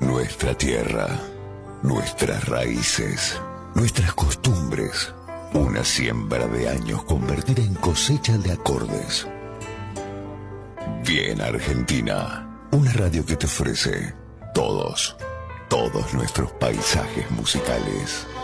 Nuestra tierra, nuestras raíces, nuestras costumbres. Una siembra de años convertida en cosecha de acordes. Bien Argentina, una radio que te ofrece todos nuestros paisajes musicales.